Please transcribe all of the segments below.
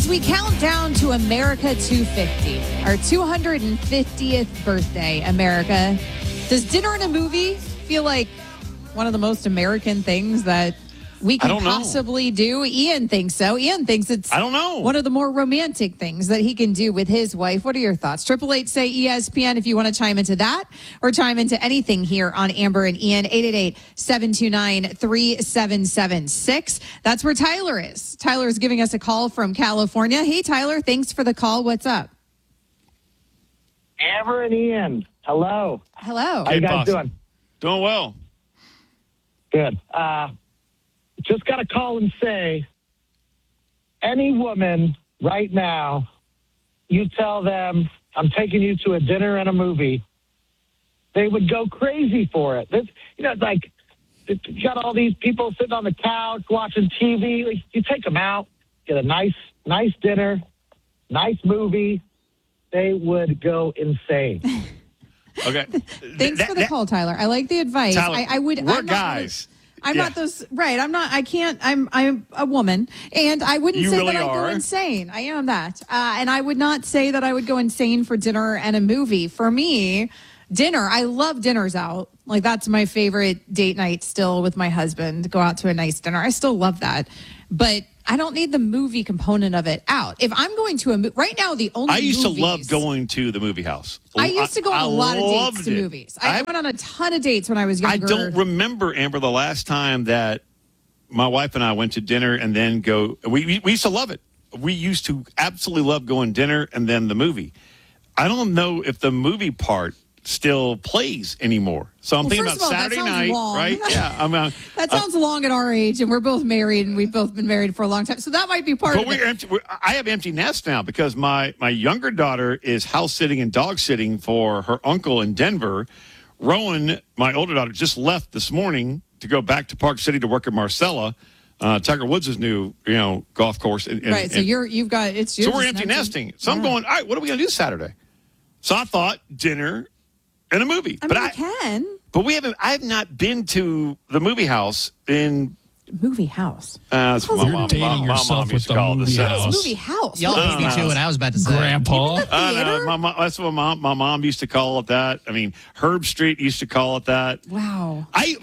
we count down to America 250, our 250th birthday, America, does dinner and a movie feel like one of the most American things that we can possibly do? Ian thinks so. Ian thinks it's one of the more romantic things that he can do with his wife. What are your thoughts? 888 say ESPN if you want to chime into that or chime into anything here on Amber and Ian. 888-729-3776. That's where Tyler is. Tyler is giving us a call from California. Hey, Tyler, thanks for the call. What's up? Amber and Ian, hello. Hello. How you guys doing? Doing well. Good. Just got to call and say, any woman right now, you tell them, I'm taking you to a dinner and a movie, they would go crazy for it. This, like, you got all these people sitting on the couch watching TV. Like, you take them out, get a nice dinner, nice movie, they would go insane. Okay. Thanks for the call, Tyler. I like the advice. Tyler, we're guys. I'm not those, right. I'm a woman, and I wouldn't say that I'd go insane. I am that. And I would not say that I would go insane for dinner and a movie. For me, dinner, I love dinners out. Like, that's my favorite date night still with my husband, go out to a nice dinner. I still love that. But I don't need the movie component of it out. If I'm going to right now, the only I used to love going to the movie house. I used to go on a lot of dates to movies. I went on a ton of dates when I was younger. I don't remember, Amber, the last time that my wife and I went to dinner and then go. We used to love it. We used to absolutely love going dinner and then the movie. I don't know if the movie part still plays anymore. So I'm thinking about Saturday night, right? Yeah, that sounds long at our age, and we're both married, and we've both been married for a long time. So that might be part of it. I have empty nest now because my younger daughter is house sitting and dog sitting for her uncle in Denver. Rowan, my older daughter, just left this morning to go back to Park City to work at Marcella, Tiger Woods' new golf course. Right. So you've got it's. So we're empty nesting. So I'm going. All right, what are we going to do Saturday? So I thought dinner and a movie. I can. But I have not been to the movie house in... Movie house? That's what my mom used to call it. Movie house? Y'all beat me to what I was about to say. Grandpa. That's what my mom used to call it that. I mean, Herb Street used to call it that. Wow.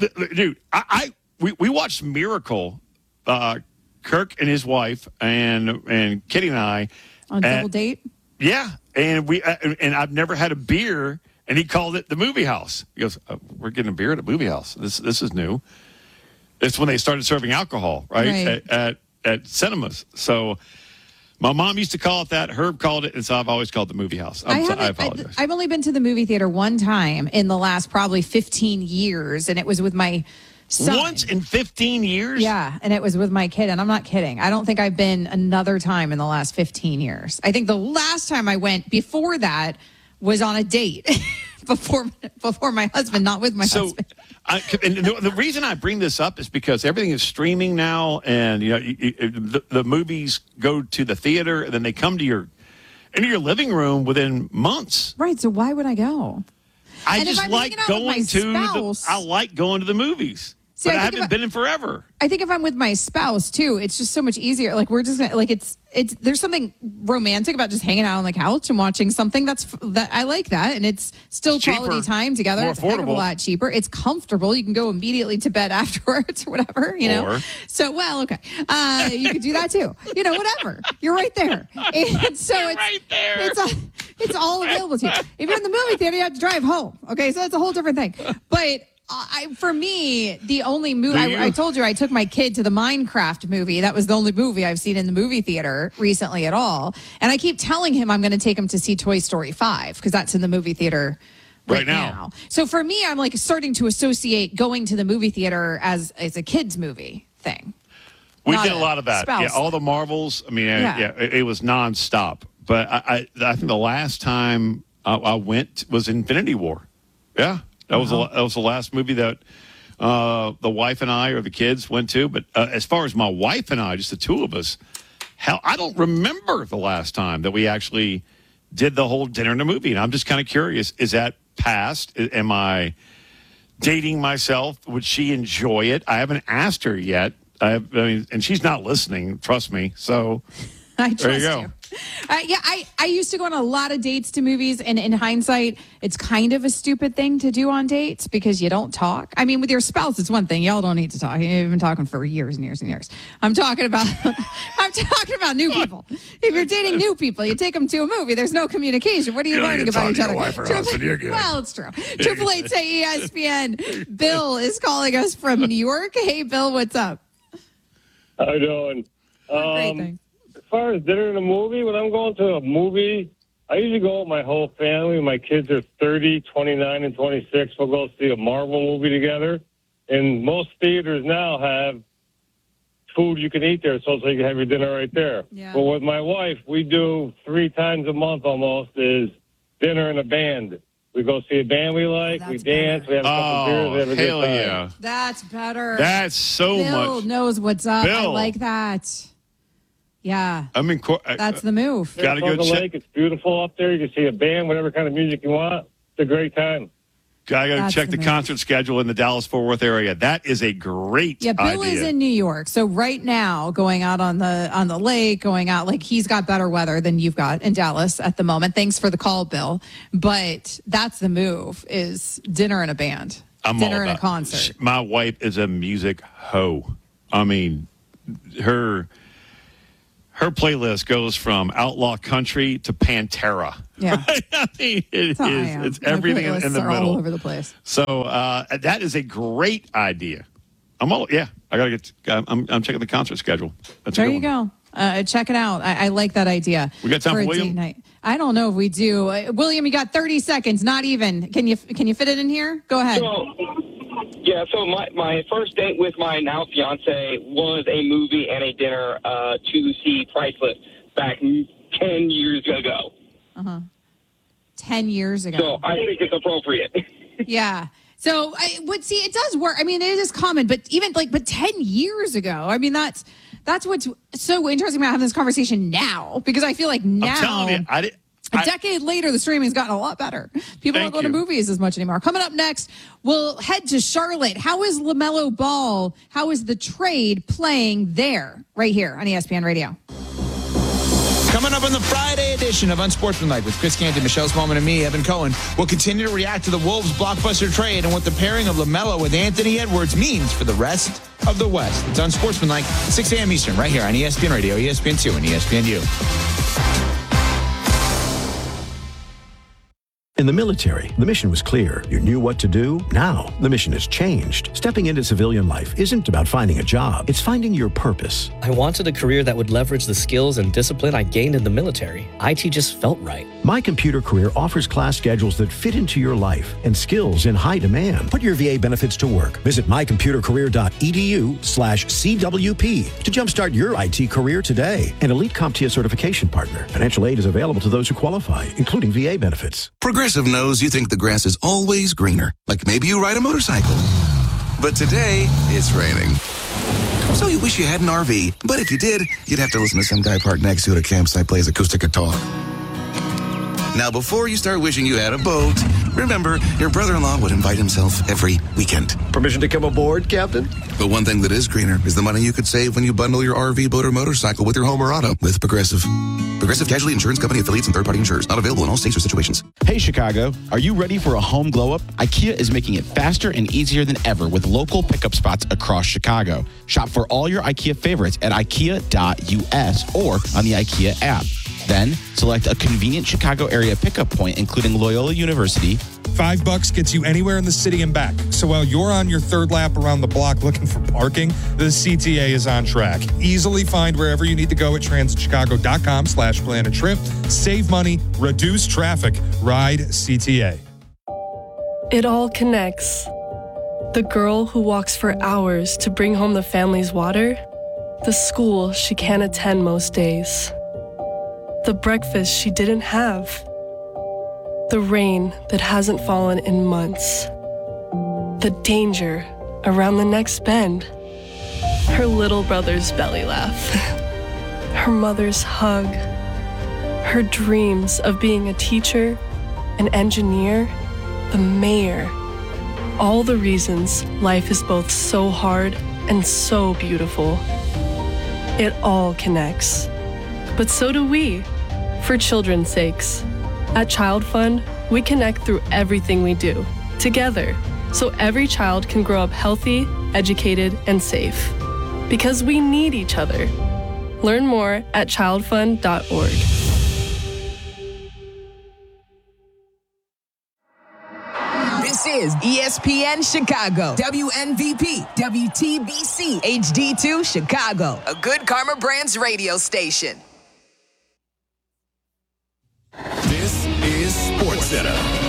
We watched Miracle, Kirk and his wife, and Kitty and I. On double date? Yeah. And I've never had a beer... And he called it the movie house. He goes, we're getting a beer at a movie house. This is new. It's when they started serving alcohol, right? At cinemas. So my mom used to call it that. Herb called it, and so I've always called it the movie house. I apologize. I've only been to the movie theater one time in the last probably 15 years, and it was with my son. Once in 15 years? Yeah, and it was with my kid, and I'm not kidding. I don't think I've been another time in the last 15 years. I think the last time I went before that was on a date before my husband, not with my husband. And the reason I bring this up is because everything is streaming now, and the movies go to the theater, and then they come to your living room within months. Right. So why would I go? I like going to the movies. See, but I haven't been in forever. I think if I'm with my spouse too, it's just so much easier. Like we're just like it's there's something romantic about just hanging out on the couch and watching something that I like that, and it's still quality time together. More it's a heck of a lot cheaper. It's comfortable. You can go immediately to bed afterwards or whatever. So okay, you could do that too. Whatever. You're right there, and so right there. It's all available to you. If you're in the movie theater, you have to drive home. Okay, so that's a whole different thing, but. For me, the only movie I told you I took my kid to the Minecraft movie. That was the only movie I've seen in the movie theater recently at all. And I keep telling him I'm going to take him to see Toy Story 5 because that's in the movie theater right now. So for me, I'm like starting to associate going to the movie theater as a kid's movie thing. We did a lot of that. Spouse. Yeah, all the Marvels. I mean, it was nonstop. But I think the last time I went was Infinity War. Yeah. That was the last movie that the wife and I or the kids went to. But as far as my wife and I, just the two of us, hell, I don't remember the last time that we actually did the whole dinner and a movie. And I'm just kind of curious, is that past? Am I dating myself? Would she enjoy it? I haven't asked her yet. And she's not listening, trust me. So I trust you. I used to go on a lot of dates to movies, and in hindsight, it's kind of a stupid thing to do on dates because you don't talk. I mean, with your spouse, it's one thing. Y'all don't need to talk. You've been talking for years and years and years. I'm talking about new people. If you're dating new people, you take them to a movie. There's no communication. What are you learning about each other? Well, it's true. 888 say ESPN. Bill is calling us from New York. Hey, Bill, what's up? How you doing? Great, thanks. As far as dinner and a movie, when I'm going to a movie, I usually go with my whole family. My kids are 30, 29, and 26. We'll go see a Marvel movie together. And most theaters now have food you can eat there, so you can have your dinner right there. Yeah. But with my wife, we do 3 times a month almost is dinner and a band. We go see a band we like, we dance, we have a couple beers, we have a good time. Yeah. That's better. That's so Bill much. knows what's up. Bill. I like that. Yeah. I mean, that's the move. Gotta go on the check. lake. It's beautiful up there. You can see a band, whatever kind of music you want. It's a great time. Gotta That's check the amazing. concert schedule in the Dallas-Fort Worth area. That is a great Yeah, Bill idea. is in New York. So right now, going out on the lake, going out, like he's got better weather than you've got in Dallas at the moment. Thanks for the call, Bill. But that's the move, is dinner and a band. Dinner and a concert. My wife is a music hoe. I mean, her playlist goes from outlaw country to Pantera. Yeah. I mean, That's how I am. it's My everything in playlists the are middle. all over the place. So that is a great idea. I gotta get. I'm checking the concert schedule. That's a There good you one. go. Check it out. I like that idea. We got time for a William? date night. I don't know if we do. William, you got 30 seconds. Not even. Can you fit it in here? Go ahead. So my first date with my now fiance was a movie and a dinner to see Priceless back 10 years ago. 10 years ago. So I think it's appropriate. Yeah. So it does work. I mean, it is common, but even but 10 years ago, I mean, that's what's so interesting about having this conversation now, because I feel like now, I'm telling you, a decade later, the streaming's gotten a lot better. People don't go to movies as much anymore. Coming up next, we'll head to Charlotte. How is LaMelo Ball? How is the trade playing there? Right here on ESPN Radio. Coming up on the Friday edition of Unsportsmanlike with Chris Canty, Michelle Smallman, and me, Evan Cohen, we'll continue to react to the Wolves' blockbuster trade and what the pairing of LaMelo with Anthony Edwards means for the rest of the West. It's Unsportsmanlike, 6 a.m. Eastern, right here on ESPN Radio, ESPN2, and ESPNU. In the military, the mission was clear. You knew what to do. Now, the mission has changed. Stepping into civilian life isn't about finding a job. It's finding your purpose. I wanted a career that would leverage the skills and discipline I gained in the military. IT just felt right. My Computer Career offers class schedules that fit into your life and skills in high demand. Put your VA benefits to work. Visit mycomputercareer.edu/CWP to jumpstart your IT career today. An Elite CompTIA certification partner. Financial aid is available to those who qualify, including VA benefits. Progressive knows you think the grass is always greener. Like maybe you ride a motorcycle. But today, it's raining. So you wish you had an RV. But if you did, you'd have to listen to some guy parked next to you at a campsite plays acoustic guitar. Now, before you start wishing you had a boat, remember, your brother-in-law would invite himself every weekend. Permission to come aboard, Captain? But one thing that is greener is the money you could save when you bundle your RV, boat, or motorcycle with your home or auto with Progressive. Progressive Casualty Insurance Company affiliates and third-party insurers. Not available in all states or situations. Hey, Chicago, are you ready for a home glow-up? IKEA is making it faster and easier than ever with local pickup spots across Chicago. Shop for all your IKEA favorites at ikea.us or on the IKEA app. Then, select a convenient Chicago area pickup point, including Loyola University. $5 gets you anywhere in the city and back. So while you're on your third lap around the block looking for parking, the CTA is on track. Easily find wherever you need to go at transitchicago.com/plan a trip. Save money, reduce traffic, ride CTA. It all connects. The girl who walks for hours to bring home the family's water, the school she can't attend most days, the breakfast she didn't have, the rain that hasn't fallen in months, the danger around the next bend, her little brother's belly laugh, her mother's hug, her dreams of being a teacher, an engineer, the mayor. All the reasons life is both so hard and so beautiful. It all connects. But so do we, for children's sakes. At Child Fund, we connect through everything we do, together, so every child can grow up healthy, educated, and safe. Because we need each other. Learn more at childfund.org. This is ESPN Chicago, WNVP, WTBC, HD2 Chicago, a Good Karma Brands radio station. This is SportsCenter.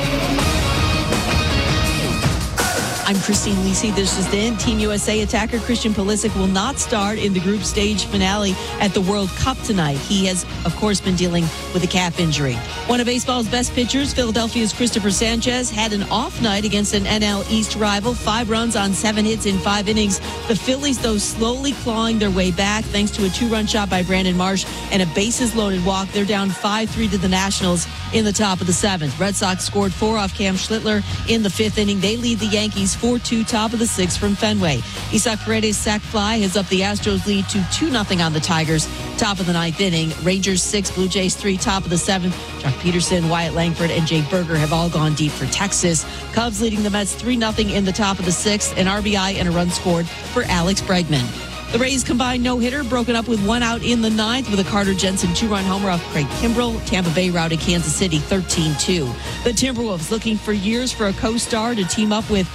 I'm Christine Lisi. This is then. Team USA attacker Christian Pulisic will not start in the group stage finale at the World Cup tonight. He has, of course, been dealing with a calf injury. One of baseball's best pitchers, Philadelphia's Christopher Sanchez, had an off night against an NL East rival. 5 runs on 7 hits in 5 innings. The Phillies, though, slowly clawing their way back thanks to a 2-run shot by Brandon Marsh and a bases-loaded walk. They're down 5-3 to the Nationals in the top of the 7th. Red Sox scored 4 off Cam Schlittler in the 5th inning. They lead the Yankees 4-2, top of the 6th from Fenway. Isaac Paredes' sac fly has up the Astros lead to 2-0 on the Tigers, top of the 9th inning. Rangers 6, Blue Jays 3, top of the 7th. Jock Peterson, Wyatt Langford, and Jake Berger have all gone deep for Texas. Cubs leading the Mets 3-0 in the top of the 6th. An RBI and a run scored for Alex Bregman. The Rays combined no-hitter broken up with 1 out in the 9th with a Carter Jensen 2-run homer off Craig Kimbrell. Tampa Bay routed Kansas City 13-2. The Timberwolves looking for years for a co-star to team up with